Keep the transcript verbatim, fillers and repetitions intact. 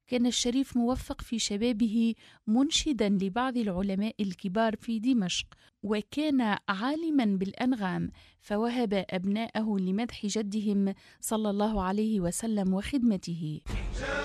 كان الشريف موفق في شبابه منشدا لبعض العلماء الكبار في دمشق، وكان عالما بالأنغام، فوهب أبناءه لمدح جدهم صلى الله عليه وسلم وخدمته.